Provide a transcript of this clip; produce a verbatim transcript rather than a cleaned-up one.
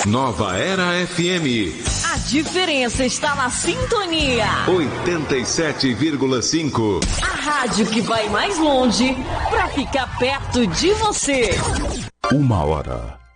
Nova Era F M. A diferença está na sintonia. oitenta e sete vírgula cinco. A rádio que vai mais longe para ficar perto de você. Uma hora